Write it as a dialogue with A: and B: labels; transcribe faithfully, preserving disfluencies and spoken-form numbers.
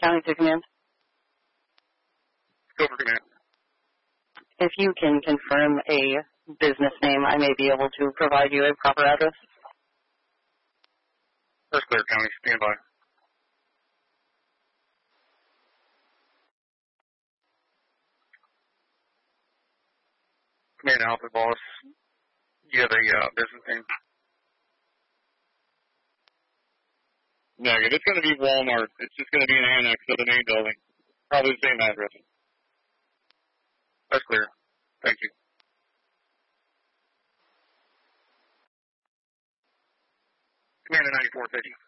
A: County to command.
B: Go for command.
A: If you can confirm a business name, I may be able to provide you a proper address.
B: First clear, County. Stand by. Command Alpha, boss. Do you have a uh, business name? Negative. It's going to be Walmart. It's just going to be an annex of the main building. Probably the same address. That's clear. Thank you. Commander ninety-four fifty.